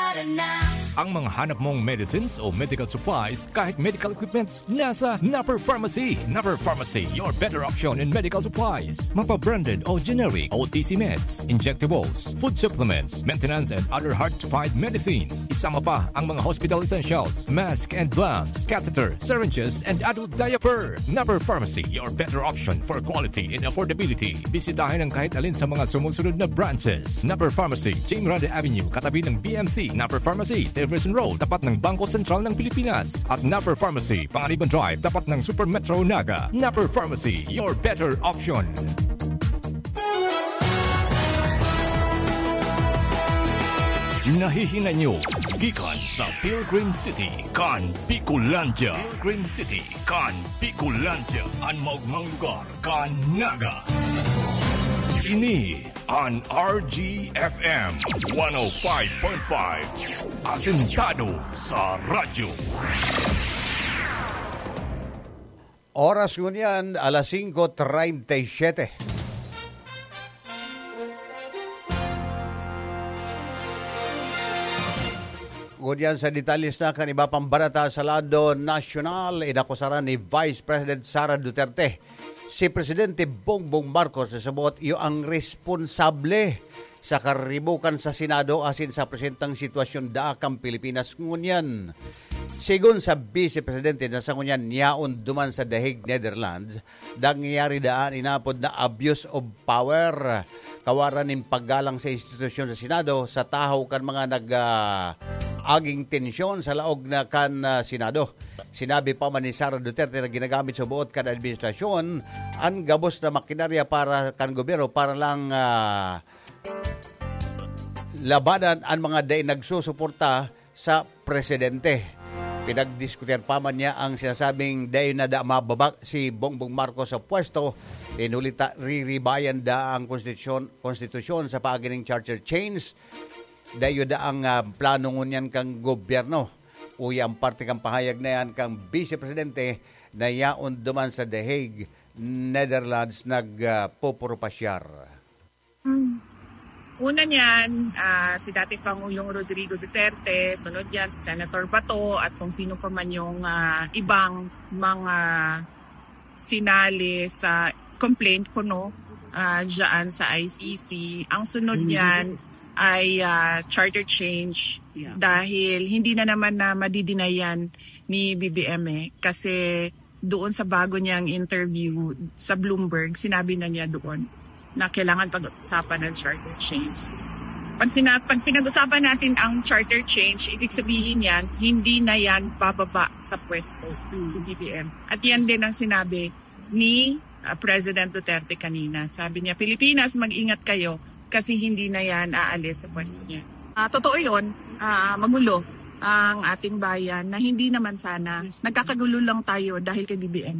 Ang mga hanap mong medicines o medical supplies, kahit medical equipments, nasa Napper Pharmacy. Napper Pharmacy, your better option in medical supplies. Mapa-branded o generic OTC meds, injectables, food supplements, maintenance and other hard-to-find medicines. Isama pa ang mga hospital essentials, mask and gloves, catheter, syringes, and adult diaper. Napper Pharmacy, your better option for quality and affordability. Bisitahin ang kahit alin sa mga sumusunod na branches. Napper Pharmacy, James Rade Avenue, katabi ng BMC. Napper Pharmacy, Television Road, tapat ng Bangko Sentral ng Pilipinas. At Napper Pharmacy, Pangaliban Drive, tapat ng Super Metro Naga. Napper Pharmacy, your better option. Nahihinga nyo gikan sa Pilgrim City kan Bicolandia. Pilgrim City kan Bicolandia, ang maugmang lugar kan Naga. Ini ang RGFM 105.5, asentado sa radyo. Oras ngunyan, alas 5:37. Ngunyan sa detalles na kaniba pambarata sa lado nasyonal, inakusaran ni Vice President Sara Duterte si Presidente Bongbong Marcos sa sabot iyo ang responsable sa karibukan sa Senado asin sa presentang sitwasyon daakang Pilipinas ngunyan. Sigon sa Vice Presidente na sa ngunyan niyaon duman sa The Hague, Netherlands, dangyari daan inapod na abuse of power. Kawaran nin paggalang sa institusyon sa Senado sa tahaw kan mga aging tensyon sa laog na kan Senado. Sinabi pa man ni Sara Duterte na ginagamit sa buot kan administrasyon ang gabos na makinarya para kan gobyerno para lang labanan ang mga day nagsusuporta sa presidente. Pinagdiskutihan pa man niya ang sinasabing day na mababak si Bongbong Marcos sa pwesto. Inulita riribayan da ang konstitusyon sa paagining charter change. Dayo da ang plano ngunyan kang gobyerno. Uyang parte kang pahayag na yan kang Vice Presidente na yaon duman sa The Hague, Netherlands, nagpupurupasyar. Una niyan, si dating Pangulong Rodrigo Duterte, sunod yan si Senator Bato at kung sino pa man yung ibang mga sinali sa complaint ko dyan sa ICC. Ang sunod niyan ay charter change dahil hindi na naman na madidinayan ni BBM kasi doon sa bago niyang interview sa Bloomberg, sinabi na niya doon na kailangan pag-usapan ng charter change. Pag pinag-usapan natin ang charter change, ibig sabihin yan, hindi na yan bababa sa pwesto si BBM. At yan din ang sinabi ni President Duterte kanina. Sabi niya, Pilipinas, mag-ingat kayo kasi hindi na yan aalis sa pwesto niya. Totoo yun, magulo ang ating bayan na hindi naman sana. Nagkakagulo lang tayo dahil kay BBM.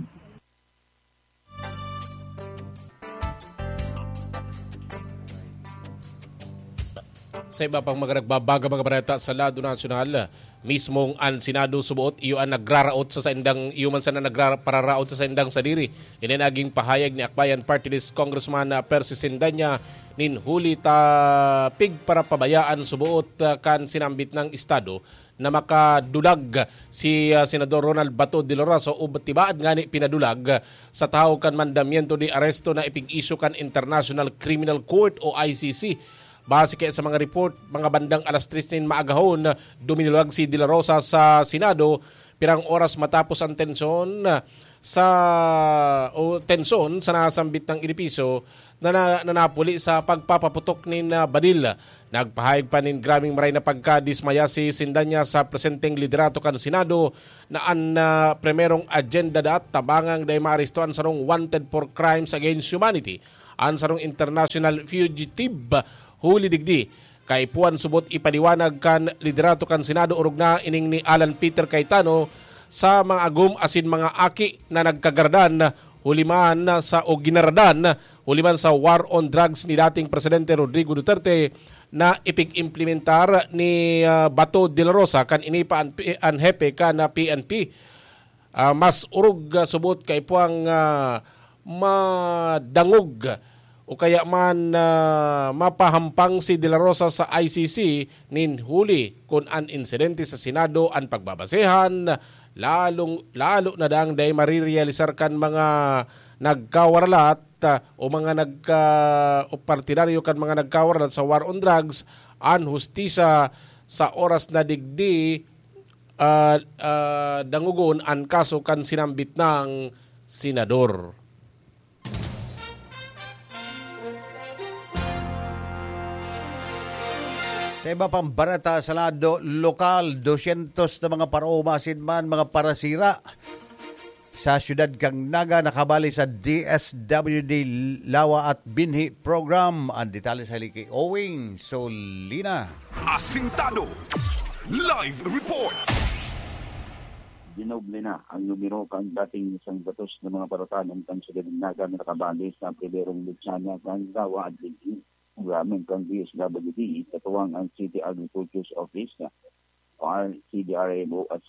Sa iba pang mga nagbabaga mga bareta sa lado nasyonal, mismong ang Senado subuot iyo ang nagraraot sa saindang iyo man sana nagrapararaot sa saindang sadiri. Ini naging pahayag ni Akbayan Party List Congressman Percy Sindanya nin huli pig para pabayaan subuot kan sinambit ng Estado na makadulag si Senador Ronald Bato de la Rosa o batibaan ngani pinadulag sa tao kan mandamiento di aresto na ipig-issue kan International Criminal Court o ICC. Base kaya sa mga report, mga bandang alas 3 nin maagahon, duminulag si De La Rosa sa Senado, pirang oras matapos ang tensyon sa nasambit ng edipisyo na nanapuli sa pagpapaputok ni Badil. Nagpahayag pa nin grabing maray na pagkadismaya si Sindanya sa presenteng liderato kan Senado na ang primerong agenda daat tabangang day maarestoan sarong wanted for crimes against humanity. Ang sarong international fugitive huli digdi kay puan subot ipaliwanag kan liderato kan Senado urog na ining ni Alan Peter Cayetano sa mga agum asin mga aki na nagkagardan huliman sa o ginaradan huliman sa war on drugs ni dating Presidente Rodrigo Duterte na ipig-implementar ni Bato de la Rosa kan inipa ang hepe kan PNP. Mas urog subot kay puang madangog o kaya man mapahampang si De La Rosa sa ICC nin huli kung an insidente sa Senado an pagbabasehan lalo na dang day marirealisar kan mga nagkawarlat o mga o partidaryo kan mga nagkawarlat sa war on drugs an hustisya sa oras na digdi dangugon an kaso kan sinambit ng senador. Sa iba pang barata sa lado lokal, 200 na mga paraumasin man, mga parasira sa syudad kang Naga nakabali sa DSWD Lawa at Binhi program. Ang detalye sa haliki Owing Solina. Asintado Live Report. Dinoble na ang numero kang dating isang batos ng mga paratanan kang syudad ng Naga na nakabali sa Primerong Lutsana kang Lawa at Binhi. Programang kang DSWD, katuwang ang City Agriculture's Office or CDRMO at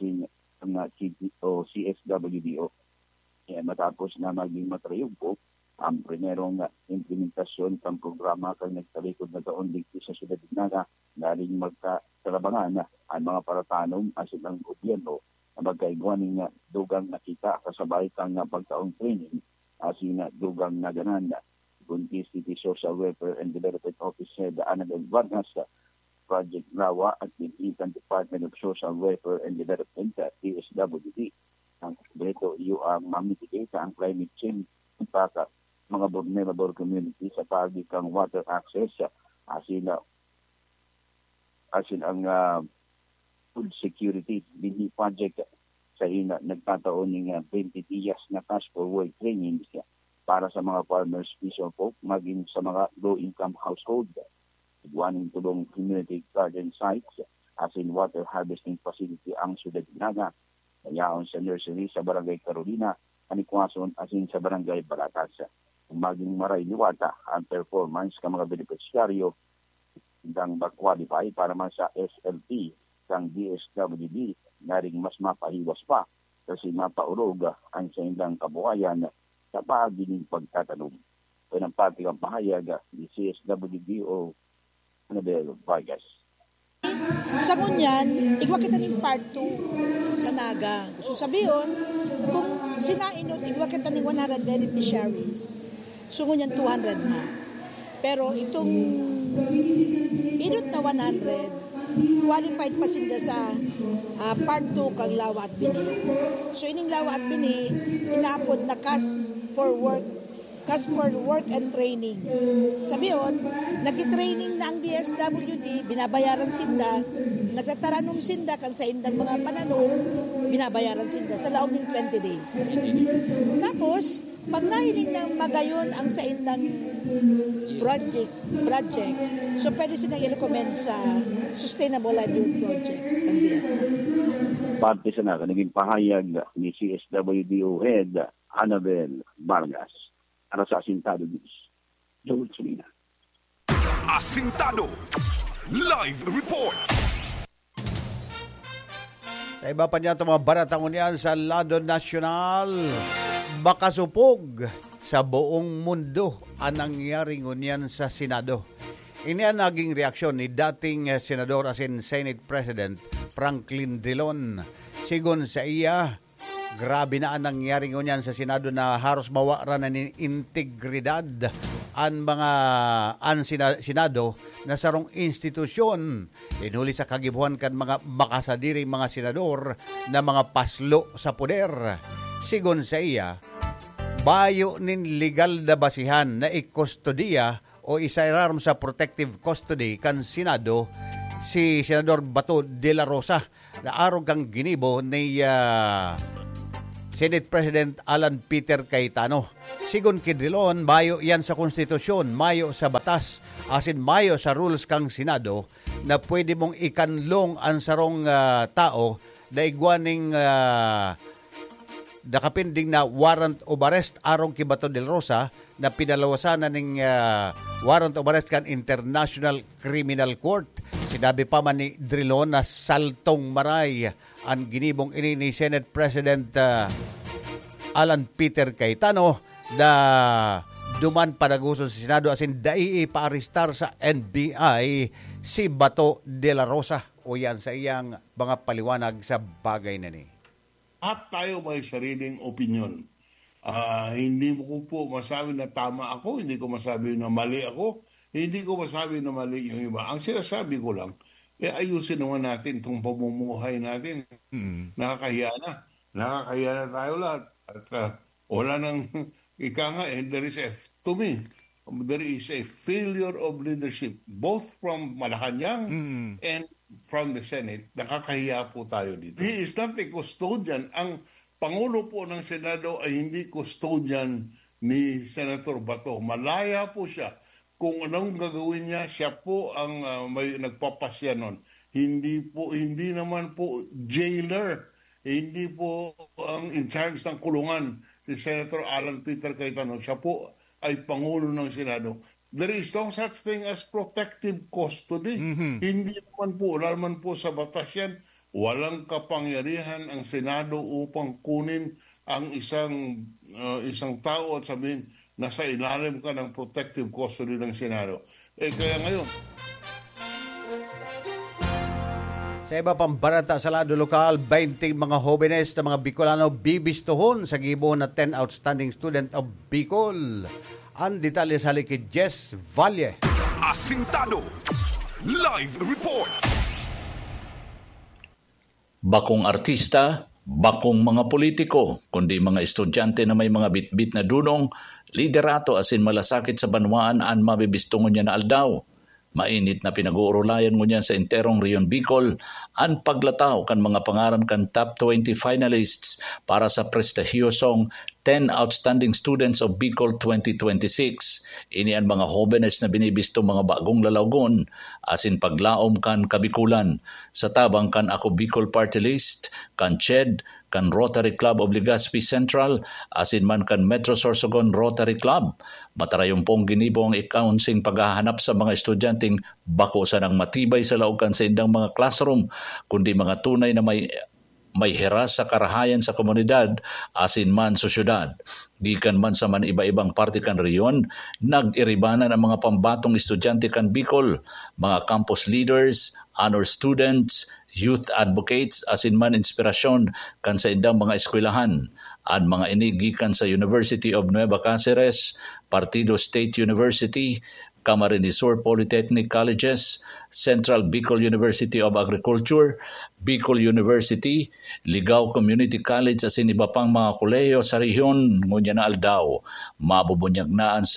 CSWDO. Matapos na maging matrayugpo ang primerong implementasyon ng programa kang nagtalikod na taon dito sa Syudad ng Naga, galing magkatalabangan ang mga paratanom at silang gobyerno na magkaigwaning dugang nakita kasabay kang pagtaong training asin dugang naganan. Buntis City Social Welfare and Development Officer Annabel Vargas, Project Lawa at the Department of Social Welfare and Development DSWD. Ang dito ang mamitigate ang climate change para mga vulnerable community sa pagdikang water access asin ang food security Binhi project sa nagtataon ng 20 días na cash forward trainings para sa mga farmers, fisher folk, maging sa mga low-income household. Iguaning tulong community garden sites as in water harvesting facility ang Syudad ng Naga. Nayaon sa nursery sa Barangay Carolina, Anikwason as in sa Barangay Balatas. Maging maray liwata ang performance ng mga beneficiaryo ng mag-qualify para man sa SLP ng DSWD na rin mas mapahiwas pa kasi mapaurog ang sa indang kabuhayan sa paagiling pagtatanong. Ito ng pati ang pahayag ni CSWDO Annabel Vargas. Sa ngunyan, igwa kita ng part 2 sa Naga. So sabihin, kung sinainot, igwa kita ng 100 beneficiaries. So ngunyan 200 na. Pero itong inot na 100, qualified pa sila sa part 2 kang Lawa at Binhi. So ining Lawa at Binhi, inaapod na cash for work and training. Sabihin, nag-training na ang DSWD, binabayaran sinda, nagtataranong sinda kan sa indang mga pananom, binabayaran sinda sa laong ng 20 days. Tapos, pag nahiling ng magayon ang sa indang project, so pwede silang i-recommend sa Sustainable Livelihood Project ng DSWD. Parte sa naging pahayag ni CSWDO Head Annabel Vargas. Para sa Asintado News, Joel Solina. Asintado Live Report. Sa iba pa niya itong mga baratang yan sa lado nasyonal, makasupog sa buong mundo ang nangyari ngunyan sa Senado. Ini ang naging reaksyon ni dating Senador as in Senate President Franklin Drilon. Sigon sa iya, grabe na ang nangyari ngunyan sa Senado na haros mawara na ng integridad ang mga Senado na sarong institusyon. Inuli sa kagibuhan kan mga makasadiri mga senador na mga paslo sa poder. Sigon sa iya, bayo nin legal na basihan na ikustodiya o isairam sa protective custody kan Senado si Senador Bato de la Rosa na arog kang ginibo ni Senate President Alan Peter Cayetano. Sigon kidrilon, mayo yan sa konstitusyon, mayo sa batas, asin mayo sa rules kang Senado na pwede mong ikanlong ang sarong tao na igwaning nakapinding na warrant of arrest arong kay Bato de la Rosa na pinalawasan na ng warrant of arrest kan International Criminal Court. Sinabi pa man ni Drilon na saltong maray ang ginibong ini ni Senate President Alan Peter Cayetano na duman padaguson sa Senado asin dai ipaaristar sa NBI si Bato de la Rosa. O yan sa iyang mga paliwanag sa bagay na ni. At tayo may sariling opinion. Hindi ko po masabi na tama ako, hindi ko masabi na mali ako, hindi ko masabi na mali yung iba. Ang sinasabi ko lang, ayusin naman natin itong pamumuhay natin. Nakakahiya na. Nakakahiya na tayo lahat. At wala nang ika nga, to me, there is a failure of leadership both from Malacanang and from the Senate. Nakakahiya po tayo dito. He is not a custodian. Ang Pangulo po ng Senado ay hindi custodian ni Senator Bato. Malaya po siya. Kung anong gagawin niya, siya po ang may nagpapasya nun. Hindi naman po jailer. Hindi po ang in charge ng kulungan si Senator Alan Peter Cayetano. Siya po ay Pangulo ng Senado. There is no such thing as protective custody. Hindi naman po, wala naman po sa batas yan. Walang kapangyarihan ang Senado upang kunin ang isang tao at sabihin nasa ilalim ka ng protective custody ng Senado. Kaya ngayon, sa iba pang barata sa lado lokal, 20 mga jóvenes na mga Bicolano bibistuhon sa gibo na 10 outstanding student of Bicol. Ang detalye sa kay Jess Valle. Asintado Live Report. Bakong artista, bakong mga politiko, kundi mga estudyante na may mga bitbit na dunong, liderato asin malasakit sa banwaan an mabibistungon niya na aldaw. Mainit na pinag-uurulayan mo niya sa enterong Rion Bicol ang paglataw kan mga pangaran kan top 20 finalists para sa prestigyosong 10 Outstanding Students of Bicol 2026. Ini ang mga jóvenes na binibisto mga bagong lalawgon asin paglaom kan kabikulan. Sa tabang kan Ako Bicol Party List, kan CHED, kan Rotary Club of Legazpi Central, asin man kan Metro Sorsogon Rotary Club. Matarayong pong ginibo ang ikaunsing paghahanap sa mga estudyanteng bako sa nang matibay sa laukan sa indang mga classroom, kundi mga tunay na may heras sa karahayan sa komunidad asin man sa syudad. Gikan man sa man iba-ibang parte kan riyon, nag-iribanan ang mga pambatong estudyante kan Bicol, mga campus leaders, honor students, youth advocates, asin man inspirasyon kan sa indang mga eskwelahan. At mga inigikan sa University of Nueva Cáceres, Partido State University, Camarines Sur Polytechnic Colleges, Central Bicol University of Agriculture, Bicol University, Ligao Community College asin iba pang mga kolehiyo sa rehiyon ngunya na aldaw. Mabubunyag na ang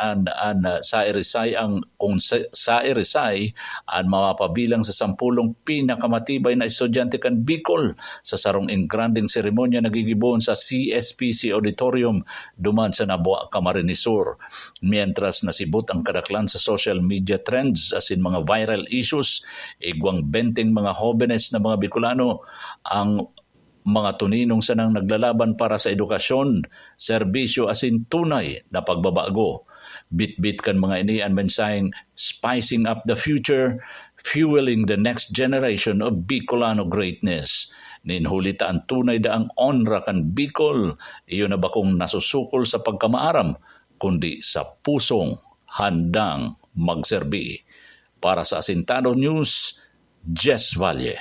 Sairisay ang kung Sairisay ang mapabilang sa 10 pinakamatibay na estudyante kan Bicol sa sarong engranding seremonya nagigibon sa CSPC Auditorium duman sa Nabua, Camarines Sur. Mientras nasibot ang kadaklan sa social media trends asin mga viral issues, igwang 20 mga jóvenes na mga Bicolano ang mga tuninong sanang naglalaban para sa edukasyon, serbisyo asin tunay na pagbabago. Bit-bit kan mga ini ang mensaheng spicing up the future, fueling the next generation of Bicolano greatness. Ninhulita ang tunay da ang onra kan Bicol, iyon na bakong nasusukol sa pagkamaaram, kundi sa pusong handang magserbi. Para sa Asintado News, Jess Valle.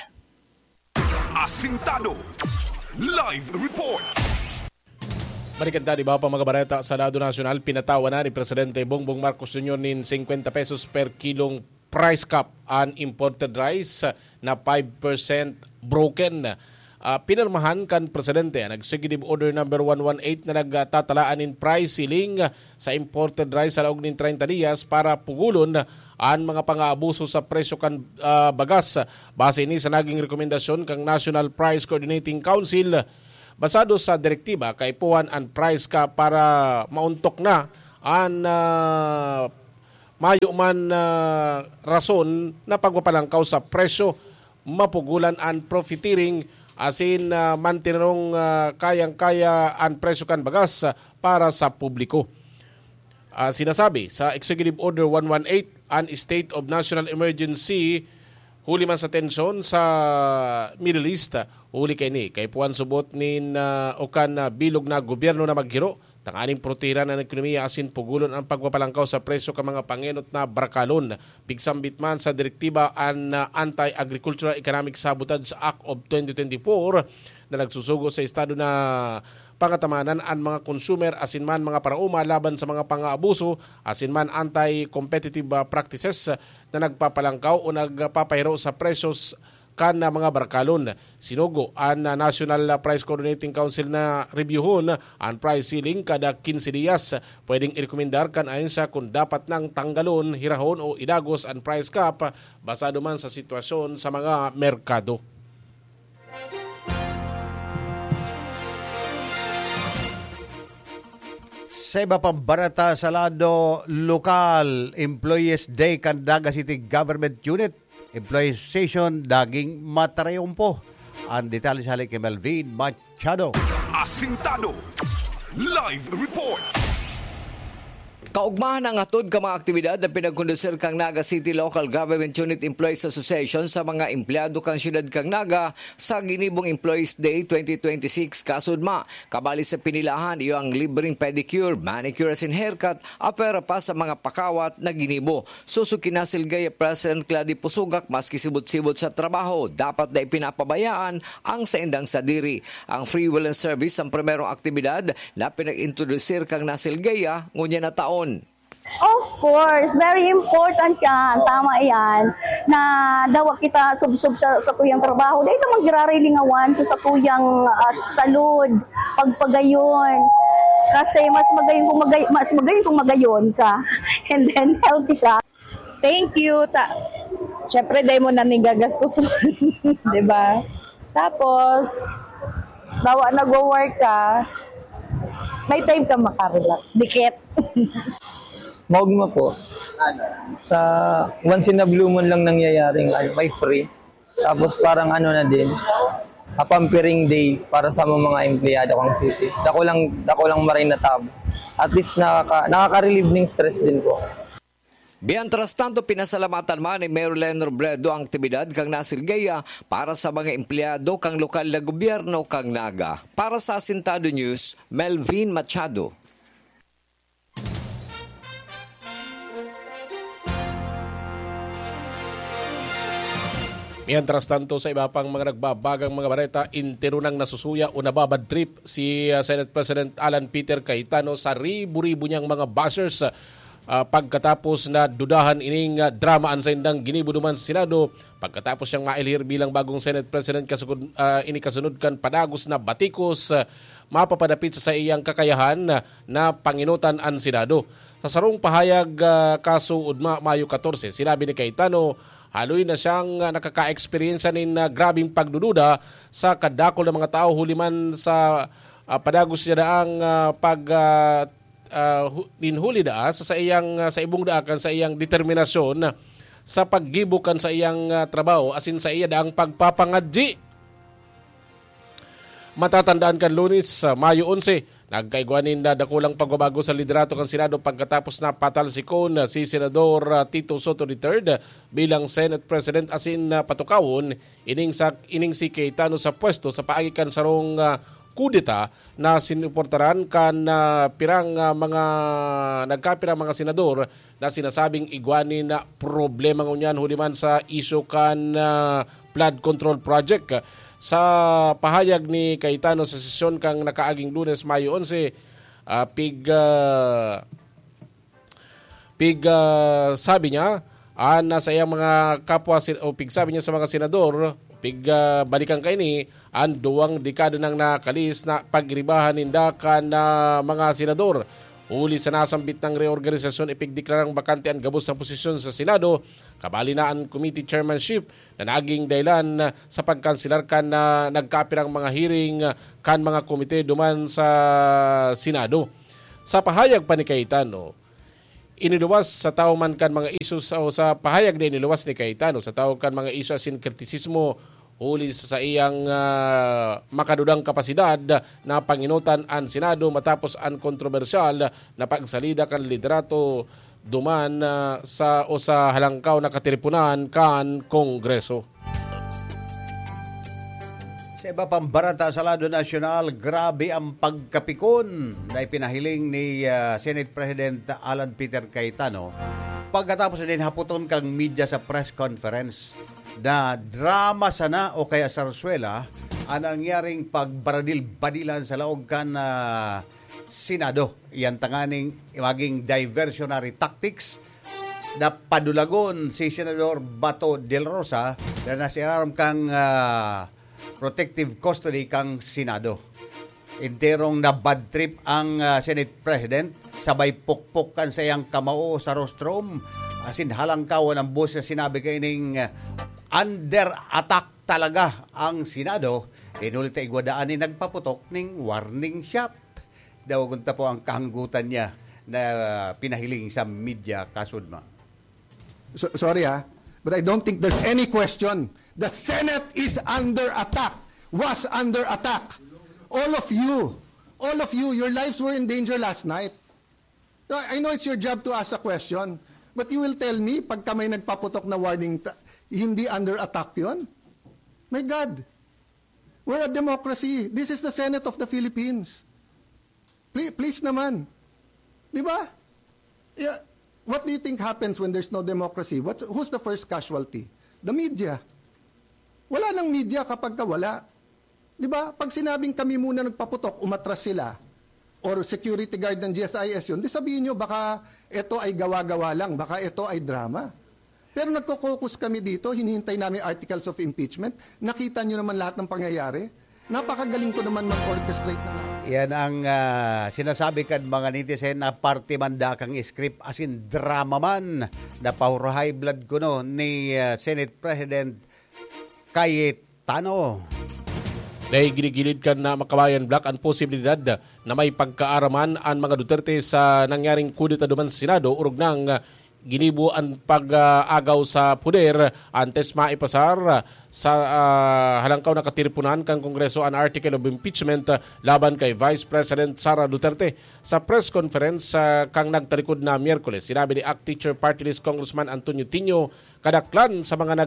Asintado Live Report. Balikan tadi ba pa mga bareta sa lado nasyonal, pinatawa na ni Presidente Bongbong Marcos Jr. nin 50 pesos per kilong price cap on imported rice na 5% broken. Pinirmahan kan Presidente ang Executive Order number 118 na nagtatalaan in price ceiling sa imported rice sa laog nin 30 dias para pugulon ang mga pang-aabuso sa presyo kan bagas. Base ni sa naging rekomendasyon kang National Price Coordinating Council basado sa direktiba kay puan ang price cap para mauntok na ang mayo man rason na pagpapalangkaw sa presyo, mapugulan ang profiteering asin mantinong kayang-kaya ang presyo kan bagas para sa publiko. Sinasabi sa Executive Order 118 ang state of national emergency huli man sa tensyon sa Middle East, huli kay ni kay puan subot nin ukan bilog na gobyerno na maghiro Tanganing protehiran ng ekonomiya asin pugulon ang pagpapalangkaw sa presyo ka mga pangenot na brakalon. Pigsambit man sa direktiba ang Anti-Agricultural Economic Sabotage Act of 2024 na nagsusugo sa estado na pangatamanan ang mga consumer asin man mga parauma laban sa mga pang-aabuso asin man anti-competitive practices na nagpapalangkaw o nagpapahiro sa presyos kan na mga barkalon. Sinugo ang National Price Coordinating Council na reviewon ang price ceiling kada 15 diyas. Pwedeng irekomendar kan ayon sa kung dapat nang tanggalon, hirahon o idagos ang price cap basado man sa sitwasyon sa mga merkado. Sa iba pang barata sa lado lokal, Employees Day kan Naga City Government Unit Employees Session daging matarayong ang detalye sa kay Melvin Machado. Asintado Live Report. Kaugmahan ang atod ka mga aktibidad na pinagkondusir kang Naga City Local Government Unit Employees Association sa mga empleyado kang siyudad kang Naga sa ginibong Employees Day 2026 kasudma. Kabali sa pinilahan iyo ang libreng pedicure, manicure and haircut, apera pa sa mga pakawat na ginibo. Susuki na Silgaya President Clady Pusugak maski sibot-sibot sa trabaho, dapat na ipinapabayaan ang saindang sadiri. Ang free will and service ang primerong aktibidad na pinag-introducir kang Nasilgaya ngunya na taon. Of course, very important yan. Tama yan. Na dawa kita sub-sub sa kuyang trabaho. Dahil ito magrarilingawan sa kuyang salud, pagpagayon. Kasi mas magayon kung magayon ka. And then healthy ka. Thank you. Siyempre, dahil mo na nigagastos. Diba? Tapos, dawa nag-work ka, may time ka makarelax. Dikit. Maugma po. Sa once in a blue moon lang nangyayaring may free. Tapos parang na din, a pampering day para sa mga empleyado kang city. Dako lang maray na tab. At least nakaka-relieve ng stress din po. Mientras tanto, pinasalamatan man ni Mayor Len Robredo ang aktibidad kang Nasilgaya para sa mga empleyado kang lokal na gobyerno kang Naga. Para sa Asintado News, Melvin Machado. Mientras tanto, sa iba pang mga nagbabagang mga bareta, intero nang nasusuya o nababad trip si Senate President Alan Peter Cayetano sa ribu-ribu niyang mga buzzers pagkatapos na dudahan ining dramaan sa indang ginibuduman sa Senado. Pagkatapos siyang mailhir bilang bagong Senate President ini kasunod kan padagos na batikos mapapadapit sa iyang kakayahan na panginutan ang Senado. Sa sarong pahayag kaso udma Mayo 14, sinabi ni Cayetano, haloy na siyang nakaka-experience nin grabing pagdududa sa kadakol ng mga tao huliman sa padagos niya daang ninhuli daa sa ibong daakan sa iyang determinasyon sa paggibukan sa iyang trabaho asin sa iya daang pagpapangadji. Matatandaan kan Lunes, Mayo 11, nagkaigwanin na dakulang pagbabago sa liderato ng Senado pagkatapos na patalsikon si Senador Tito Soto III bilang Senate President asin patukawon ining si Cayetano sa pwesto sa paagikan sarong kudeta na sinuportaran kan pirang mga nagkapirang mga senador na sinasabing igwanin na problema ngunyan huliman sa isyu kan flood control project. Sa pahayag ni Cayetano sa sesyon kang nakaaging Lunes, Mayo 11, sabi niya, sa iyang mga kapwa, sabi niya sa mga senador, balikan kay ni, ang duwang dekada nang nakalis na pagribahan nindakan na mga senador. Uli sa nasambit ng reorganisasyon, ipigdeklarang bakante ang gabos sa posisyon sa Senado, kabali na ang committee chairmanship na naging dahilan sa pagkansilar kan na nagkapirang mga hearing kan mga komite duman sa Senado. Sa pahayag pa ni Cayetano, iniluwas sa tao man kan mga issues o sa pahayag na iniluwas ni Cayetano sa tao kan mga issues asin kritisismo uli sa iyang makadudang kapasidad na panginutan ang Senado matapos ang kontrobersyal na pagsalida kan liderato duman sa halangkaw na katiripunan kan Kongreso. Sa iba pang barata sa lado nasyonal, grabe ang pagkapikon na ipinahiling ni Senate President Alan Peter Cayetano pagkatapos din haputon kang media sa press conference na drama sana o kaya sarsuela ang nangyaring pagbaradil-badilan sa laog kan Senado. Iyan tanganing maging diversionary tactics na padulagon si Senador Bato de la Rosa na nasiaram kang protective custody kang Senado. Interong na bad trip ang Senate President, sabay pukpukan sa iyang kamao sa rostrum, asin halangkawan ang boss na sinabi kaining under attack talaga ang Senado. Inulit ay igwadaan ni nagpaputok ng warning shot. Dawagunta po ang kahanggutan niya na pinahiling sa media kasudma. Sorry but I don't think there's any question. The Senate is under attack, was under attack. All of you, your lives were in danger last night. I know it's your job to ask a question, but you will tell me, pagka may nagpaputok na warning, hindi under attack yun? My God, we're a democracy. This is the Senate of the Philippines. Please naman. Di ba? Yeah. What do you think happens when there's no democracy? Who's the first casualty? The media. Wala nang media kapag wala. Di ba? Pag sinabing kami muna nagpaputok, umatras sila, or security guard ng GSIS yun, di sabihin nyo, baka ito ay gawa-gawa lang, baka ito ay drama. Pero nagko-focus kami dito, hinihintay namin articles of impeachment, nakita nyo naman lahat ng pangyayari. Napakagaling ko naman mag-orchestrate na lahat. Yan ang sinasabi kan mga netizen na parte man da kang script asin drama man na puro high blood ko no ni Senate President Cayetano. Dahil ginigilid kan na makabayan black ang posibilidad na may pagkaaraman ang mga Duterte sa nangyaring kudeta duman sa Senado urog ng ginibo ang pag-agaw sa puder antes maipasar sa halangkaw na katiripunan kang Kongreso ang article of impeachment laban kay Vice President Sara Duterte. Sa press conference kang nagtalikod na Miyerkules, sinabi ni ACT Teacher Party List Congressman Antonio Tino kadaklan sa mga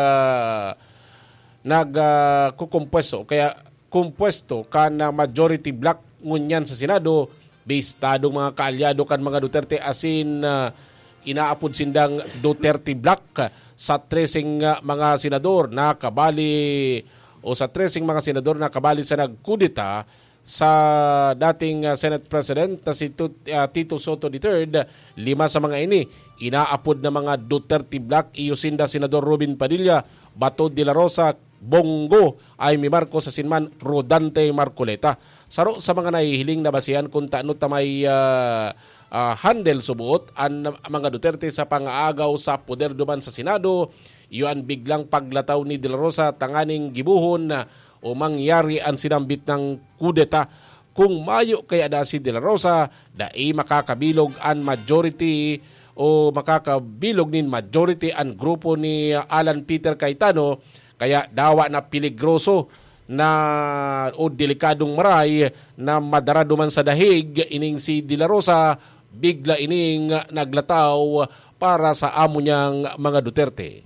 kukumpwesto kaya kumpwesto kan majority black ngunyan sa Senado bistadong mga kaalyado kan mga Duterte asin inaapod sindang Duterte Black sa 13 mga senador na kabali o sa 13 mga senador na kabali sa nagkudeta sa dating Senate President na si Tito Soto III. 5 sa mga ini inaapod na mga Duterte Black, iusinda Senador Robin Padilla, Bato de la Rosa, Bongo, Aimee Marcos, sa sinman Rodante Marcoleta. Saro sa mga nahihiling na basihan kung taano tamay handle subuot ang mga Duterte sa pang-aagaw sa poder duman sa Senado. Iyon biglang paglataw ni De La Rosa tanganing gibuhon o mangyari ang sinambit ng kudeta. Kung mayo kaya da si De La Rosa, dai makakabilog ang majority o makakabilog nin majority ang grupo ni Alan Peter Cayetano, kaya dawa na peligroso na o delikadong maray na madara duman sa dahig ining si De La Rosa bigla ining naglataw para sa amo niyang mga Duterte.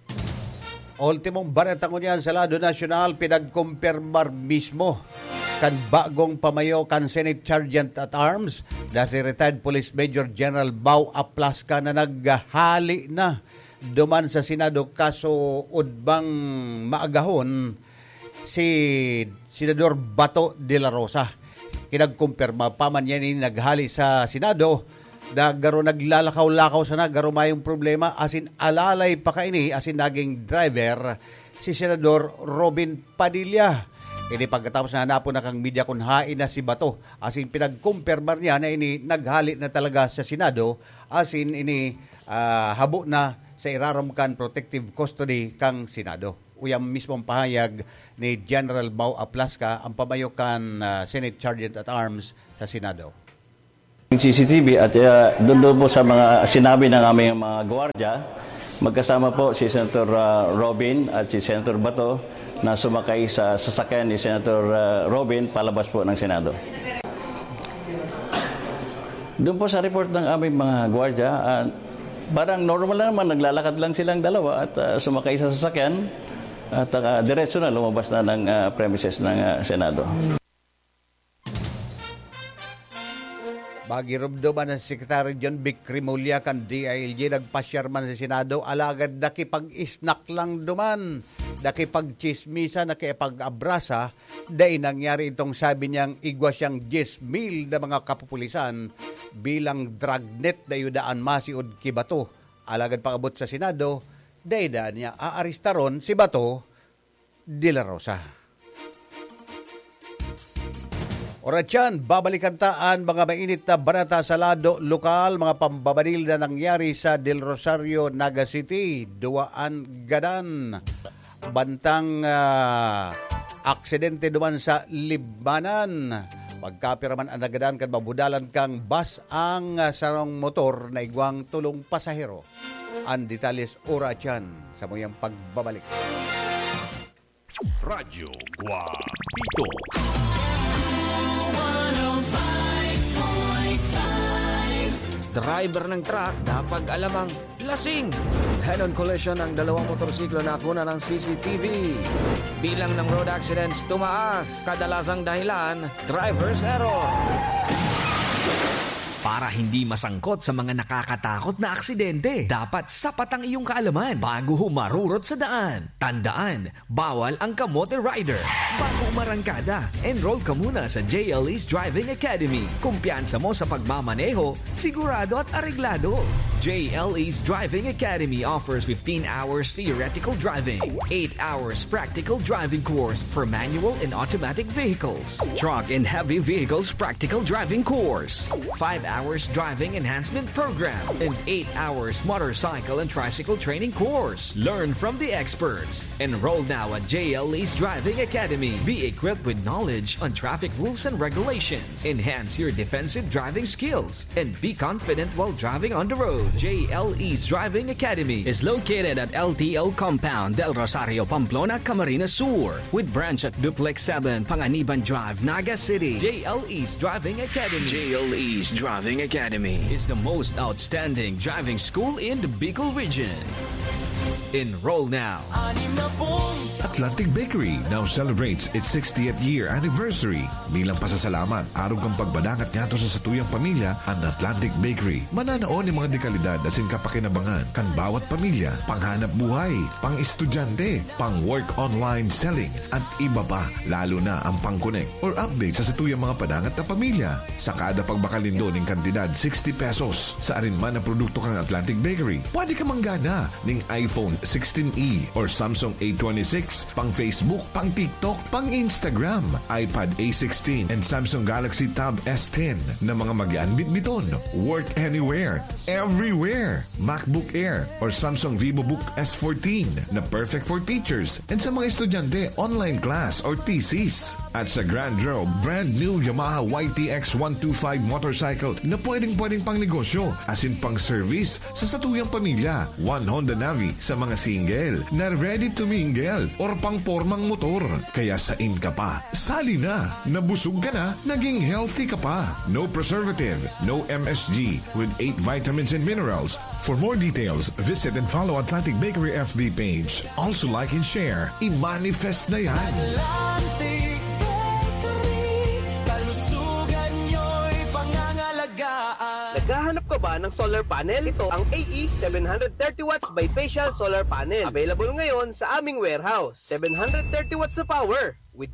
Ultimong bareta ko niyan sa lado nasyonal, pinagkumpirmar mismo kan bagong pamayo kan Senate Sergeant at Arms na si retired Police Major General Bao Aplasca na naghali na duman sa Senado kaso udbang maagahon si Senador Bato de la Rosa. Kinagkumpirma pa man yan naghali sa Senado na garo naglalakaw-lakaw sana garo mayong problema asin alalay pa kaini asin naging driver si Senador Robin Padilla. Ini pagkatapos na hanapon na kang media kung hain na si Bato asin pinagkumpirma niya na ini naghali na talaga sa Senado asin ini habo na sa iraramkan protective custody kang Senado. Uyang mismong pahayag ni General Bao Aplasca ang pamayokan Senate Sergeant at Arms sa Senado. Yung CCTV at doon po sa mga sinabi ng aming mga gwardiya, magkasama po si Senator Robin at si Senator Bato na sumakay sa sasakyan ni Senator Robin palabas po ng Senado. Doon po sa report ng aming mga gwardiya, parang normal naman, naglalakad lang silang dalawa at sumakay sa sasakyan. At diretso na lumabas na ng premises ng Senado. Bagirumduman ng Secretary John Vic Rimulya kan DILG nagpasyar man sa Senado alagad nakipag-isnak lang duman, nakipag-chismisa, nakipag-abrasa dahil nangyari itong sabi niyang igwa siyang 10,000 na mga kapupulisan bilang dragnet na yudaan masiod ki Bato. Alagad pakabot sa Senado dahil daan niya aaristaron si Bato de la Rosa. Oratyan, babalikan taan mga mainit na banata sa lado lokal, mga pambabanil na nangyari sa Del Rosario, Naga City, Duaan Gadan. Bantang aksidente duman sa Libmanan. Pagkapiraman ang nagadan kan mabudalan kang bus ang sarong motor na igwang tulong pasahero. Ang detalles Oratyan sa muyang pagbabalik. Radyo Guapito. Driver ng truck dapat alamang lasing. Head-on collision ng dalawang motorsiklo na kuna ng CCTV. Bilang ng road accidents tumaas. Kadalasang dahilan, driver's error. Para hindi masangkot sa mga nakakatakot na aksidente, dapat sapat ang iyong kaalaman bago humarurot sa daan. Tandaan, bawal ang kamote rider. Bago umarangkada, enroll ka muna sa JLE's Driving Academy. Kumpiyansa mo sa pagmamaneho, sigurado at areglado. JLE's Driving Academy offers 15 hours theoretical driving, 8 hours practical driving course for manual and automatic vehicles, truck and heavy vehicles practical driving course, 5 hours driving enhancement program, and 8 hours motorcycle and tricycle training course. Learn from the experts. Enroll now at JLE's Driving Academy. Be equipped with knowledge on traffic rules and regulations. Enhance your defensive driving skills and be confident while driving on the road. JLE's Driving Academy is located at LTO Compound, Del Rosario, Pamplona, Camarines Sur, with branch at Duplex 7, Panganiban Drive, Naga City. JLE's Driving Academy. JLE's Driving Academy is the most outstanding driving school in the Bicol region. Enroll now. Atlantic Bakery now celebrates its 60th year anniversary. Bilang pasasalamat, araw kang pagbadangat nga to sa satuyang pamilya ang Atlantic Bakery. Mananaon ni mga dekalidad asin kapakinabangan kan bawat pamilya, panghanap buhay, pang-estudyante, pang-work online selling, at iba pa, lalo na ang pang-connect or update sa satuyang mga padangat na pamilya. Sa kada pagbakalindo ng kantidad 60 pesos sa arinman na produkto kang Atlantic Bakery, pwede ka manggana ng iPhone 16e or Samsung A26, pang Facebook, pang TikTok, pang Instagram, iPad A16 and Samsung Galaxy Tab S10 na mga mag-anbit-biton. Work anywhere, everywhere. MacBook Air or Samsung VivoBook S14 na perfect for teachers and sa mga estudyante, online class or thesis. At sa Grand Draw, brand new Yamaha YTX 125 motorcycle na pwedeng pang negosyo as in pang service sa satuyang pamilya. One Honda Navi sa mga single na ready to mingle or pang pormang motor. Kaya sain ka pa, sali na, nabusog ka na, naging healthy ka pa. No preservative, no MSG with 8 vitamins and minerals. For more details, visit and follow Atlantic Bakery FB page. Also like and share. I-manifest na yan. Atlantic Bakery, kalusugan nyo'y pangangalagaan. Naghahanap ka ba ng solar panel? Ito ang AE 730 watts bifacial solar panel. Available ngayon sa aming warehouse. 730 watts sa power with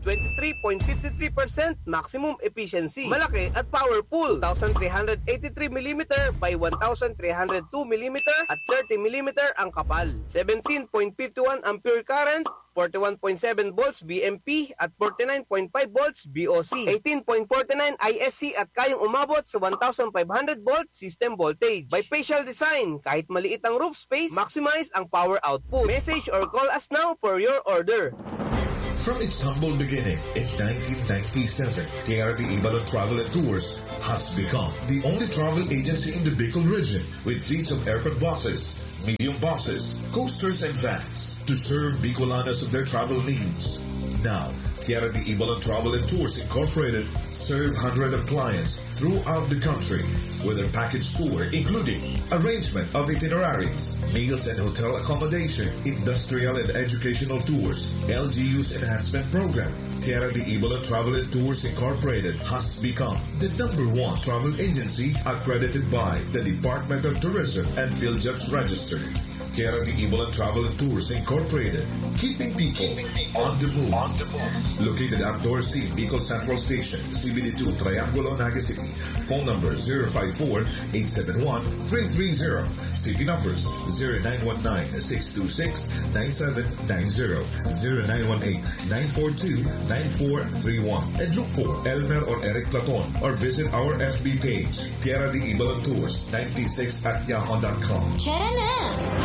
23.53% maximum efficiency. Malaki at powerful. 1,383mm by 1,302mm at 30mm ang kapal. 17.51 ampere current, 41.7 volts BMP at 49.5 volts BOC. 18.49 ISC at kayang umabot sa 1,500 volts system voltage. Bifacial design, kahit maliit ang roof space, maximize ang power output. Message or call us now for your order. From its humble beginning in 1997, KRD Ibalon Travel and Tours has become the only travel agency in the Bicol region with fleets of aircraft buses, medium buses, coasters, and vans to serve Bicolanos of their travel needs. Now, Tierra de Ibalan Travel and Tours Incorporated serve hundreds of clients throughout the country with their package tour including arrangement of itineraries, meals and hotel accommodation, industrial and educational tours, LGU's enhancement program. Tierra de Ibalan Travel and Tours Incorporated has become the #1 travel agency accredited by the Department of Tourism and PhilJobs Registered. Tierra de Ibalan Travel and Tours Incorporated, keeping people on the move. Located outdoor C, Bicol Central Station, CBD2, Triangulo, Naga City. Phone number 054-871-330. CP numbers 0919-626-9790, 0918-942-9431. And look for Elmer or Eric Platon or visit our FB page, Tierra de Ibalan Tours 96@yahoo.com. Tara na!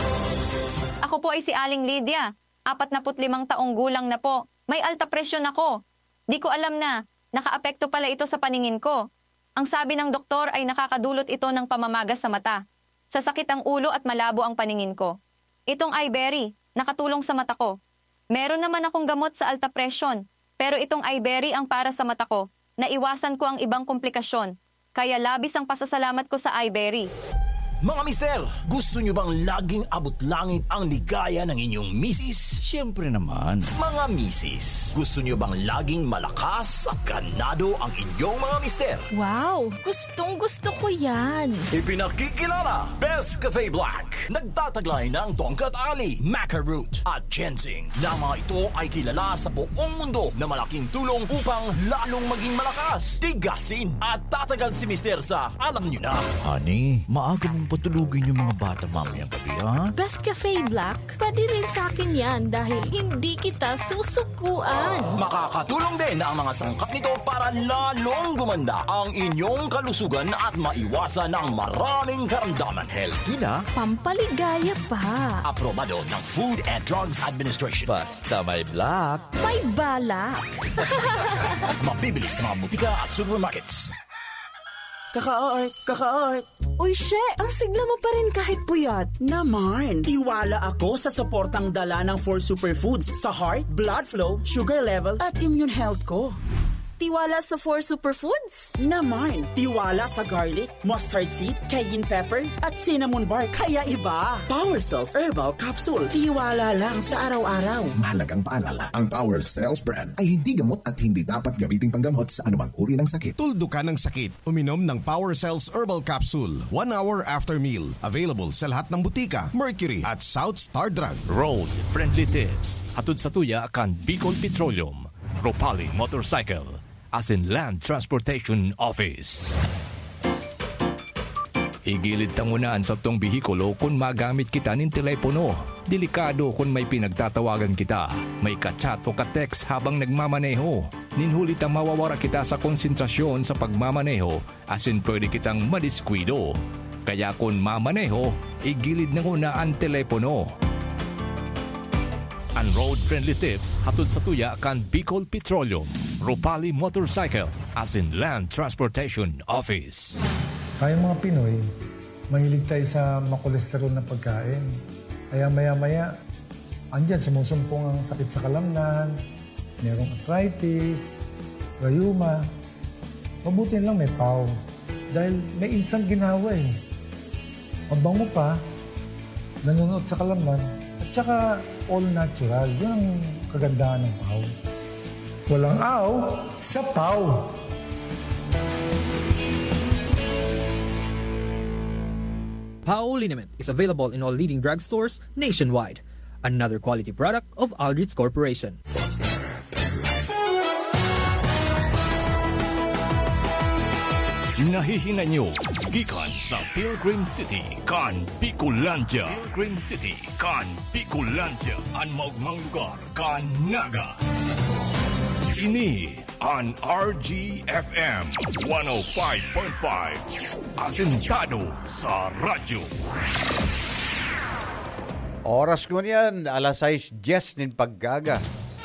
Ako po ay si Aling Lydia. 45 taong gulang na po. May alta presyon ako. Di ko alam na, nakaapekto pala ito sa paningin ko. Ang sabi ng doktor ay nakakadulot ito ng pamamagas sa mata. Sasakit ang ulo at malabo ang paningin ko. Itong iBerry, nakatulong sa mata ko. Meron naman akong gamot sa alta presyon, pero itong iBerry ang para sa mata ko. Naiwasan ko ang ibang komplikasyon. Kaya labis ang pasasalamat ko sa iBerry. Mga mister, gusto nyo bang laging abot langit ang ligaya ng inyong misis? Siyempre naman. Mga misis, gusto nyo bang laging malakas at ganado ang inyong mga mister? Wow, gustong-gusto ko yan. Ipinakikilala, Best Cafe Black. Nagtataglay ng Tongkat Ali, Maca Root at Ginseng. Na mga ito ay kilala sa buong mundo na malaking tulong upang lalong maging malakas, tigasin at tatagal si mister sa alam nyo na. Honey, maaga mong patulugin yung mga bata mamayang gabi, ha? Best Cafe Black, pwede rin sa akin yan dahil hindi kita susukuan. Makakatulong din ang mga sangkap nito para lalong gumanda ang inyong kalusugan at maiwasan ang maraming karamdaman. Healthy na. Pampaligaya pa. Aprobado ng Food and Drugs Administration. Basta may black, may balak. Mabibili sa mga butika at supermarkets. Kaka-art. Uy, she, ang sigla mo pa rin kahit puyat. Naman, tiwala ako sa suportang dala ng 4 superfoods sa heart, blood flow, sugar level, at immune health ko. Tiwala sa 4 superfoods? Naman, tiwala sa garlic, mustard seed, cayenne pepper, at cinnamon bark. Kaya iba. Power Cells Herbal Capsule. Tiwala lang sa araw-araw. Mahalagang paalala, ang Power Cells brand ay hindi gamot at hindi dapat gamiting panggamot sa anumang uri ng sakit. Tuldukan ng sakit. Uminom ng Power Cells Herbal Capsule 1 hour after meal. Available sa lahat ng butika, Mercury at South Star Drug. Road Friendly Tips. Hatod sa tuya kan Bicol Petroleum, Ropali Motorcycle, as in Land Transportation Office. Igilid tangunaan sa tong bihikulo kung magamit kita ng telepono. Delikado kung may pinagtatawagan kita. May ka-chat o ka-text habang nagmamaneho. Ninhulit ang mawawara kita sa konsentrasyon sa pagmamaneho, as in pwede kitang madiskwido. Kaya kung mamaneho, igilid na muna ang telepono. Ang road-friendly tips hatod sa tuya kan Bicol Petroleum, Ropali Motorcycle, as in Land Transportation Office. Tayong mga Pinoy, mahilig tayo sa makolesterol na pagkain. Kaya maya-maya, andyan sumusumpong ang sakit sa kalamnan, merong arthritis, rayuma. Mabuti lang may PAW. Dahil may instant ginawa eh. Mabango pa, nanonood sa kalamnan, at saka all natural. Yun ang kagandahan ng PAW. Walang aw sa PAW. PAW Liniment is available in all leading drugstores nationwide. Another quality product of Aldrich Corporation. Nahihinga nyo, gikan sa Pilgrim City, kan Bicolandia. Pilgrim City, kan Bicolandia. Ang maugmang lugar, kan Naga. Ini ang RGFM 105.5. Asentado sa radyo. Oras ko niyan, alas 6:10 nin paggaga.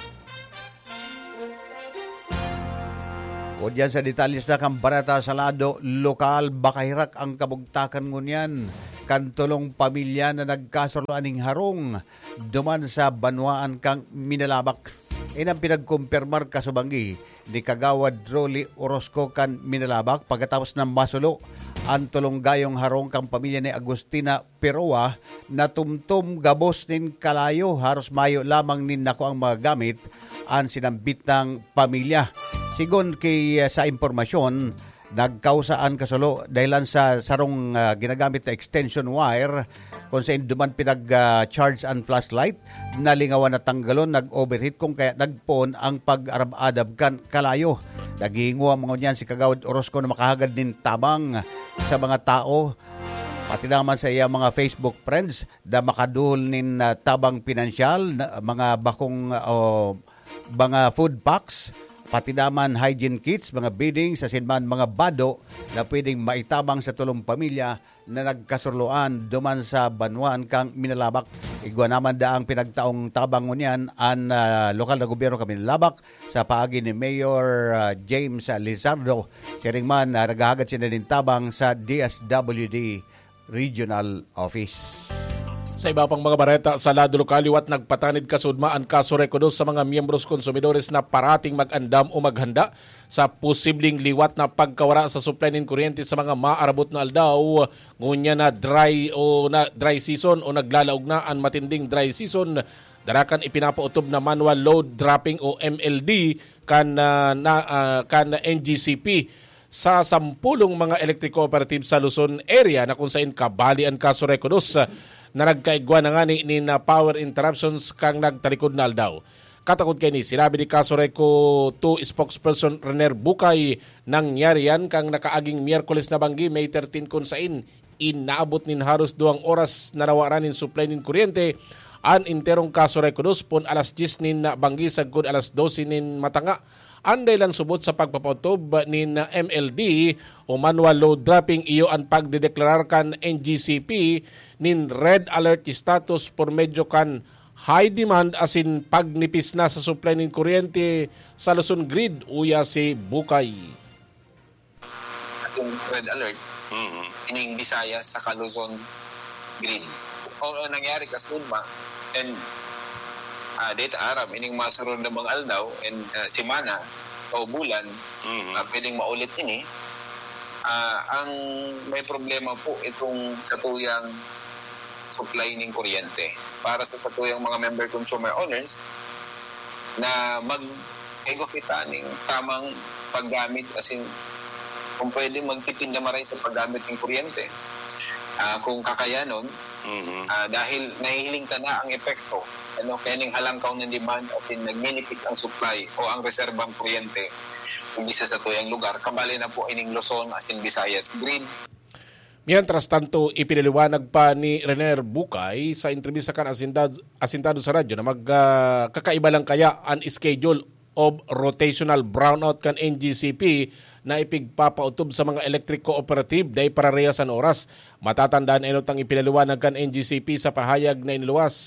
O diyan sa detalles na kang barata sa lado, lokal, bakahirak ang kabugtakan ngunyan. Kantulong pamilya na nagkasuluan ng harong, duman sa banwaan kang Minalabak. Inang pinagkumpirmar kasubanggi ni Kagawad Rolly Orozco kan Minalabak pagkatapos ng masulo ang tulunggayong harong kang pamilya ni Agustina Peroa na tumtum gabos nin kalayo haros mayo lamang nin nako ang mga gamit ang sinambit ng pamilya. Sigon kay sa impormasyon, nagkausaan kasulo dahilan sa sarong ginagamit na extension wire kung saan duman pinag-charge and flashlight, nalingawan na tanggalon, nag-overheat kung kaya nagpon ang pag-arab-adab kan kalayo. Naghihingo ang mga niyan si Kagawad Orozco na makahagad din tabang sa mga tao, pati naman sa iya mga Facebook friends na makaduhol nin tabang pinansyal, mga bakong mga food packs, pati naman hygiene kits, mga bidding sa sinman mga bado na pwedeng maitabang sa tulong pamilya na nagkasurluan duman sa Banwan kang Minalabak. Igwa naman da ang pinagtaong tabang niyan ang lokal na gobyerno kang Minalabak sa paagi ni Mayor James Lizardo. Siring man naghahagad sila din tabang sa DSWD Regional Office. Sa iba pang mga bareta sa lado lokal, liwat nagpatanid kasudma ang kaso rekodos sa mga miyembros konsumidores na parating mag-andam o maghanda sa posibleng liwat na pagkawara sa supply ng kuryente sa mga maarabot na aldaw ngunya na dry season o naglalaog na ang matinding dry season. Darakan ipinapautob na manual load dropping o MLD kan NGCP sa 10 mga electric cooperative sa Luzon area na kung saan kabali ang kaso rekodos na nagkaigwa na nga ni na power interruptions kang nagtalikod na aldaw. Katakot kay ni sinabi ni Kasoreco 2 spokesperson Rener Bukay nangyari yan kang nakaaging Miyerkules na banggi May 13 kung saan inaabot nin haros 2 oras na nawaran nin supply nin kuryente an interong Kasoreco 2 pon alas 10 nin banggi sagkod alas 12 nin matanga. Anday lang subot sa pagpapautob ni MLD o manual load dropping iyo ang pagdedeklarar kan NGCP nin red alert status por medyo kan high demand asin pagnipis na sa supply nin kuryente sa Luzon grid uya si Bukay. Asin red alert ining Visayas sa Luzon grid. O nangyari kasudma and data Arab, ining masaroon ng mga aldaw and simana o bulan, pwedeng maulit ini. Ang may problema po itong satuyang supply ng kuryente. Para sa satuyang mga member consumer owners na mag-ego kita ng tamang paggamit, as in, kung pwede magtipid na maray sa paggamit ng kuryente. Kung kakayanon, dahil nahihiling ka na ang epekto, kaya ning halangkaw ng demand as in nagminipis ang supply o ang reserbang kuryente umbisa sa tuyang lugar, kabali na po ining Luzon as in Visayas grid. Mientras tanto, ipinaliwanag pa ni Rener Bukay sa entrevista kan asintado sa radyo na magkakaiba lang kaya ang schedule of rotational brownout kan NGCP na ipigpapautob sa mga electric cooperative dahil parareha sa oras. Matatandaan enot ang ipinaliwanag kan NGCP sa pahayag na iniluwas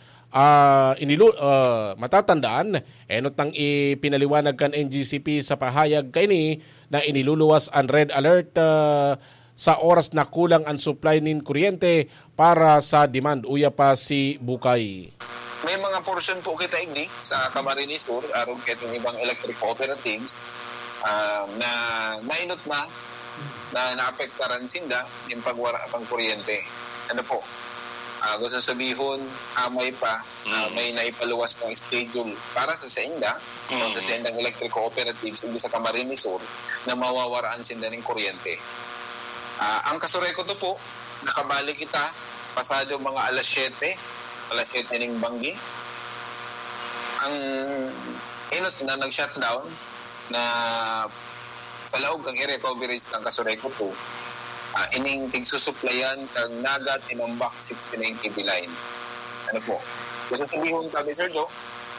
matatandaan enot ang ipinaliwanag kan NGCP sa pahayag kaini na iniluluwas ang red alert sa oras na kulang ang supply nin kuryente para sa demand. Uya pa si Bukay. May mga portion po kita igdi sa Camarines Sur aron ketong ibang electric cooperatives na nainot na naapektaran sinda yung pagwara pang kuryente. Ano po? Gusto sabihon, may pa, may naipaluwas ng schedule para sa SENDA, sa SENDA electric cooperatives sa Camarines Sur na mawawaraan sinda ng kuryente. Ang Kasoreco to po, nakabali kita pasado mga alas 7 ng banggi. Ang inot na nag-shutdown na sa laog kang area coverage ng Kasoreco 2, ining tigsusuplayan kang Naga Tinambak 69 kV line. Ano po? Gusto sabihin kami, Sir Joe,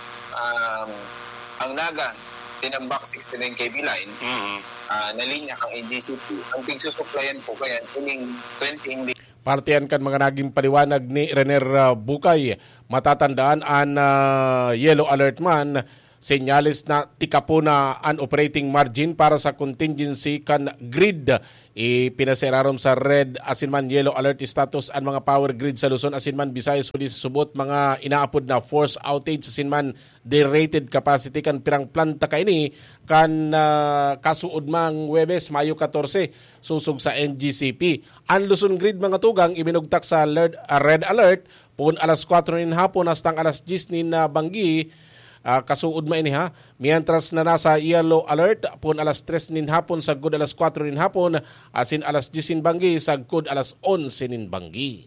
ang Naga Tinambak 69 kV line na linya kang NGCP, ang tigsusuplayan po kaya ining 20 Partiyan kan mga naging paliwanag ni Rener Bukay. Matatandaan ang yellow alert man Senyales na tika po na an operating margin para sa contingency kan grid. Pinaserarom sa red asinman yellow alert status ang mga power grid sa Luzon asinman Visayas uli subot mga inaapod na force outage asinman derated capacity kan pirang planta kaini kan kasuod mang Huwebes Mayo 14 susog sa NGCP. Ang Luzon grid mga tugang ibinugtak sa red alert pun alas 4 nin hapon hastang alas 10 nin Banggi. Kasuod ma ini ha. Mientras na nasa yellow alert pun alas 3 nin hapon sagud alas 4 nin hapon asin alas 10 nin Banggi sagud alas 11 nin Banggi.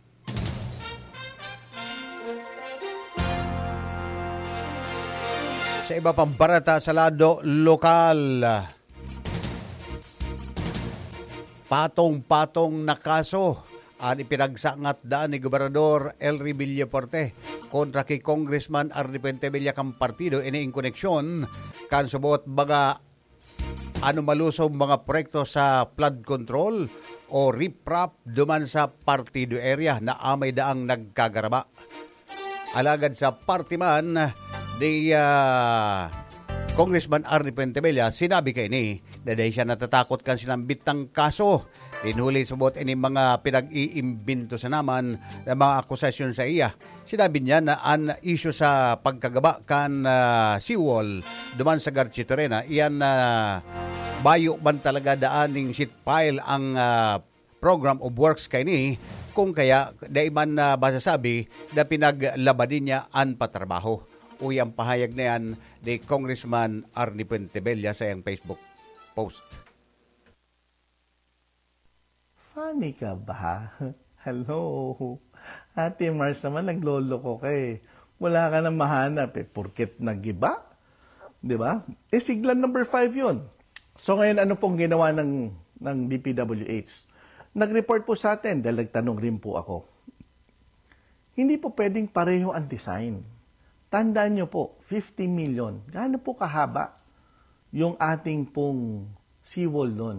Sa iba pang barata sa lado lokal, patong-patong na kaso ang ipinagsangat daan ni Gobernador Elry Villaporte kontra kay Congressman Arnie Pentevilla kang partido iniing koneksyon kan subot mga malusong mga proyekto sa flood control o riprap duman sa partido area na amay daang nagkagaraba. Alagad sa partiman di Congressman Arnie Pentevilla sinabi kay ni na dahil siya natatakot kan sinambit ng kaso. Pinhuli subot ini mga pinag-iimbento sa naman ng mga akusasyon sa iya. Sinabi niya na ang issue sa pagkagaba kan seawall duman sa Garchitorena, iyan bayo man talaga daaning sheet pile ang program of works kay ni kung kaya daiman masasabi na pinaglabanin niya ang patrabaho. Uyang pahayag na yan ni Congressman Arnie Pentevilla sa iyang Facebook post. Funny ka ba? Hello. Ate Mars naman, naglolo ko kay. Wala ka nang mahanap porket nag-iba. Diba? Siglan number 5 yun. So ngayon, ano pong ginawa ng DPWH? Nag-report po sa atin, dahil nagtanong rin po ako. Hindi po pwedeng pareho ang design. Tandaan nyo po, 50 million. Gaano po kahaba yung ating pong seawall nun?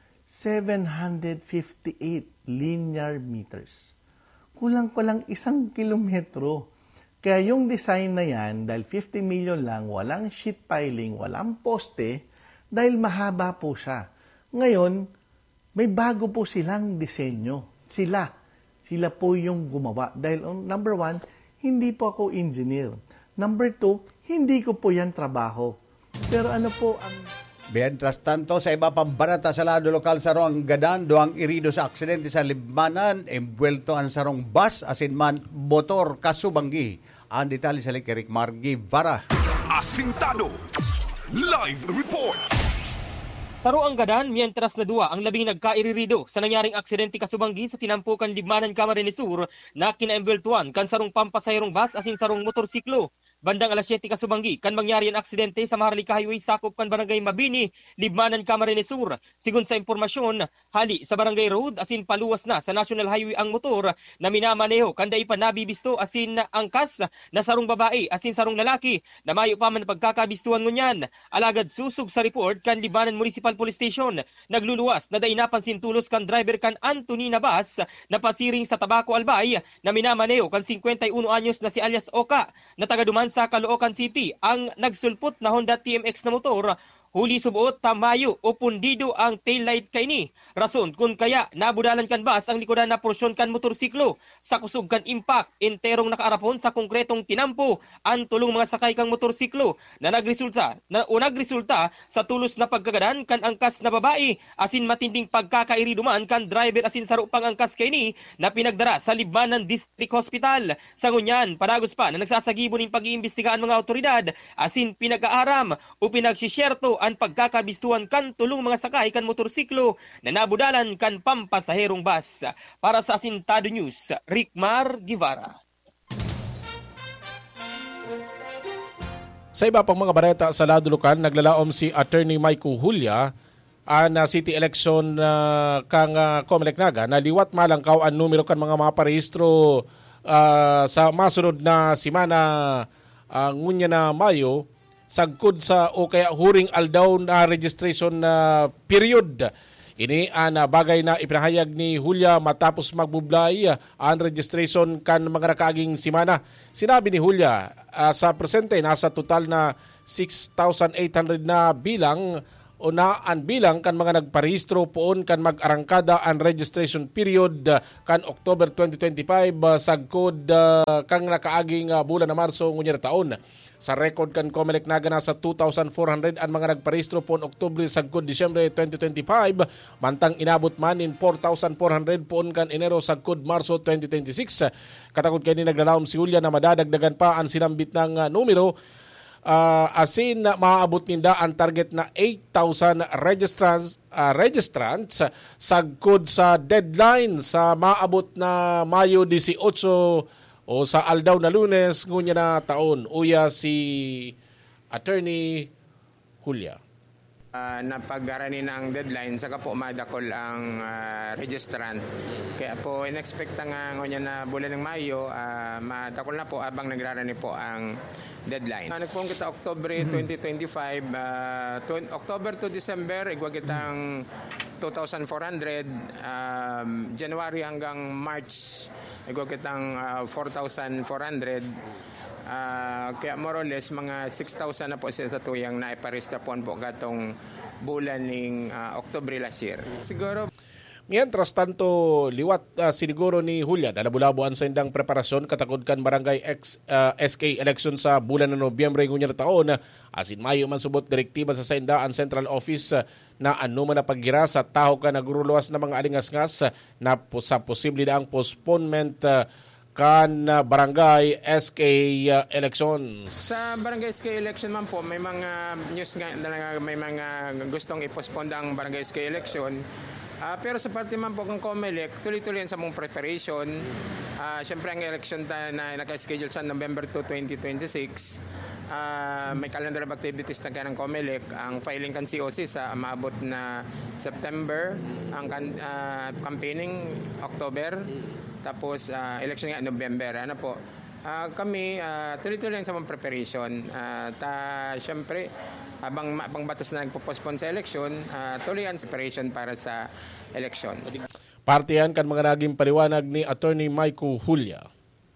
758 linear meters. Kulang-kulang 1 kilometro. Kaya yung design na yan, dahil 50 million lang, walang sheet piling, walang poste, dahil mahaba po siya. Ngayon, may bago po silang disenyo. Sila po yung gumawa. Dahil number 1, hindi po ako engineer. Number 2, hindi ko po yan trabaho. Pero ano po ang... Mientras tanto, sa iba pang barata sa lado lokal sa Roang Gadan, doang irido sa aksidente sa Libmanan, embuelto ang sarong bus, asinman motor kasubanggi. Ang detalye sa Likirik Margi Vara. Asintado, live report. Sa Roang Gadan, mientras na duwa ang labing nagkairirido sa nangyaring aksidente kasubanggi sa tinampukan Libmanan, Camarines Sur na kinaembeltuan kan sarong pampasahirong bus asin sarong motorsiklo. Bandang alas 7 kasubanggi kan mangyari ang aksidente sa Maharlika Highway sakop kan Barangay Mabini, Libmanan, Camarines Sur. Sigun sa impormasyon, hali sa Barangay Road asin paluwas na sa National Highway ang motor na minamaneho kan dai pa nabibisto asin angkas na sarong babae asin sarong lalaki na mayo pa man pagkakabistuan ngunyan. Alagad susug sa report kan Libmanan Municipal Police Station, nagluluwas na dai napansin tulos kan driver kan Anthony Navas na pasiring sa Tabaco Albay na minamaneho kan 51 anyos na si alias Oka na taga Duman sa Caloocan City ang nagsulpot na Honda TMX na motor. Huli subuot tamayo o pundido ang taillight kaini. Rason kung kaya nabudalan kan bus ang likodan na porsyon kan motorsiklo. Sa kusog kan impact, enterong nakaarapon sa konkretong tinampo ang tulong mga sakay kang motorsiklo na nagresulta sa tulos na pagkagadan kan angkas na babae asin matinding pagkakairiduman kan driver asin saro pang angkas kaini na pinagdara sa Libmanan District Hospital. Sa ngunyan, paragos pa na nagsasagibo ning pag-iimbestigaan mga otoridad asin pinag-aaram o pinagsisyerto ang pagkakabistuan kan tulong mga sakay kan motorsiklo na nabudalan kan pampasaherong bus. Para sa Asintado News, Rickmar Guevara. Sa iba pang mga bareta sa lado lokal, naglalaom si Attorney Mike Hulya ang city election kang Comelec Naga na liwat malangkaw ang numero kan mga parehistro sa masunod na simana ngunya na Mayo sagkod sa o kaya huring aldaw na registration period. Ini ang bagay na ipinahayag ni Julia matapos magbublay ang registration kan mga nakaaging simana. Sinabi ni Julia sa presente nasa total na 6,800 na bilang o na ang bilang kan mga nagparehistro poon kan mag-arangkada ang registration period kan October 2025 sagkod kang nakaaging bulan na Marso ngunya taon. Sa record kan COMELEC naga nasa 2,400 ang mga nagparehistro poon Oktubre sagkod Disyembre 2025 mantang inabot man in 4,400 poon kan Enero sagkod Marso 2026. Katakot kay ni naglalawom si Julia na madadagdagan pa ang sinambit ng numero asin na maaabot ninda ang target na 8,000 registrants sagkod sa deadline sa maabot na Mayo 18 o sa aldaw na Lunes ngunya na taon. Uya si Attorney Julia. Napag-arani na ang deadline saka po madakol ang registrant. Kaya po in-expect nga ngunya na bulan ng Mayo madakol na po abang nagrarani po ang deadline. Nagpong kita October 2025, October to December, igwa kitang 2,400, January hanggang March, igwa kitang 4,400. Kaya more or less, mga 6,000 na po sa tuyang na iparista po gatong bulan ng October last year. Siguro, mientras tanto, liwat siniguro ni Julia na nabulabuan sa indang preparasyon katakod kan barangay SK election sa bulan ng Nobyembre ngunya na taon. Asin Mayo man subot direktiba sa Sendaan Central Office na ano man na paggira sa taho ka naguruluwas na mga alingas-ngas na sa posible na ang postponement kan barangay SK elections. Sa barangay SK election man po, may mga news nga may mga gustong i-postpone ang barangay SK election. Pero sa parte man po ng COMELEC, tuloy-tuloy sa mong preparation. Siyempre ang election na naka-schedule sa November 2, 2026. May calendar of activities na kaya ng COMELEC. Ang filing kan COC sa maabot na September. Ang campaigning October. Tapos election nga November. Ano po? Kami tuloy-tuloy sa mong preparation. Siyempre, habang batas na nagpo-postpone sa election, tuloy ang separation para sa election. Partiyan kan mga naging paliwanag ni Attorney Michael Julia.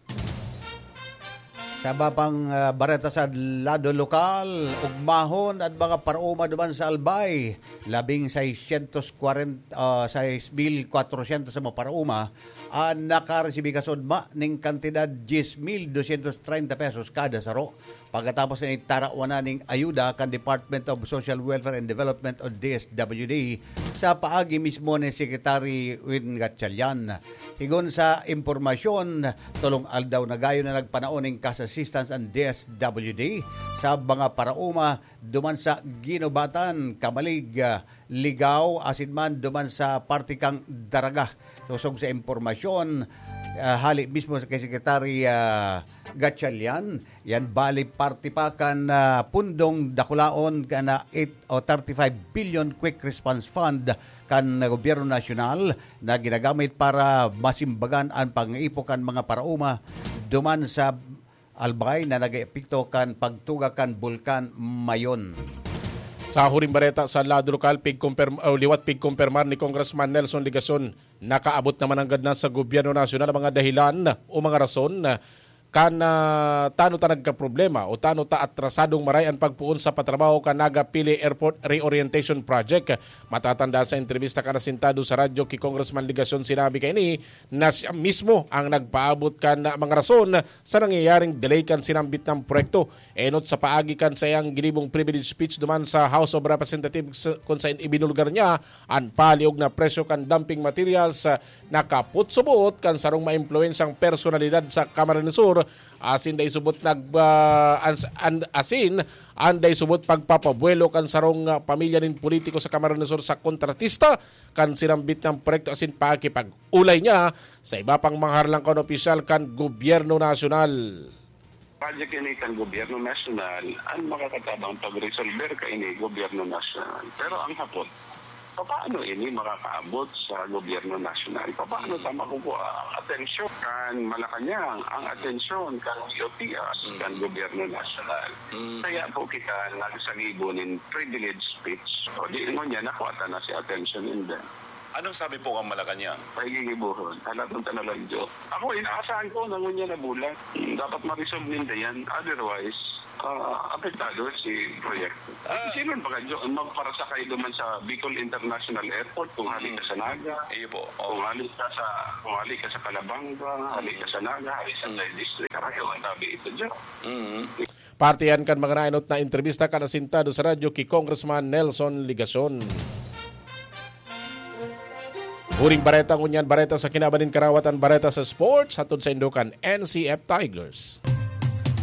Sa babang bareta sa lado lokal, ugmahon at mga parauma duman sa Albay, 6,400 sa mga parauma, nakaresibi kasudma ng kantidad 10,230 pesos kada saro. Pagkatapos na itarawa ng ayuda kan Department of Social Welfare and Development o DSWD sa paagi mismo ni Secretary Win Gatchalian. Higon sa impormasyon, tulong aldaw na gayo na nagpanaon ng cash assistance ang DSWD sa mga parauma duman sa Ginobatan, Kamalig, Ligaw, asinman duman sa Partikang Daraga. Susog sa impormasyon, hali mismo sa kay Secretary Gatchalian, yan bali party pa kan pundong dakulaon kana 8 o 35 billion quick response fund kan gobyerno nasyonal na ginagamit para masimbagan ang pang-ipo kan mga parauma duman sa Albay na nag-epekto kan pagtuga kan bulkan Mayon. Sa huring bareta sa lado lokal, liwat pigkumpirmar ni Congressman Nelson Ligason, nakaabot naman ang ganda sa gobyerno nasyonal ang mga dahilan o mga rason kan tano ta nagka-problema o tano ta atrasadong maray ang pagpuon sa patrabaho kan Naga Pili Airport Reorientation Project. Matatanda sa entrevista ka nasintado sa radyo ki Congressman Ligason, sinabi kay ni na siya mismo ang nagpaabot kan mga rason sa nangyayaring delay kan sinambit ng proyekto. Enot sa paagi kan sayang ginibong privilege speech duman sa House of Representatives kung saan ibinulgar niya ang paliog na presyo kan dumping materials na kaput-subot kan sarong maimpluwensyang personalidad sa Camarines Sur. Asin day subot anday subot pagpapabuelo kan sarong pamilya nin politiko sa Camarines Sur sa kontratista kan sinambit ng proyekto asin pakipag-ulay niya sa iba pang mga harlang kan opisyal kan gobyerno nasyonal. Project ini kan gobyerno nasyonal ang makakatabang pag-resolver ka ini gobyerno nasyonal. Pero ang hapon, paano ini makakaabot sa gobyerno nasyonal? Paano tama ko po ang atensyon kan Malacanang, ang atensyon kan UTS, kan gobyerno nasyonal. Kaya po kita nagsagibo ng privilege speech. O di mo niya nakuha na si atensyon nila. Anong sabi po ang Malacanang? Pagigibuhon. Halatong talalang Diyos. Ako, inaasahan ko na ngunya na bulan. Dapat ma-resolve ninda yan. Otherwise, apektado si proyekto. Sino ba kayo magparasakay naman sa Bicol International Airport kung halik ka sa Naga? Iyo po. Kung halik ka sa Calabanga, halik ka sa Naga, halik sa District. Karayo ang tabi ito dyan. Partiyan kan mga nainot na entrevista kan asintado sa radyo ki Congressman Nelson Ligason. Huring bareta ngunyan bareta sa kinabanin karawatan bareta sa sports hatod sa Indukan NCF Tigers.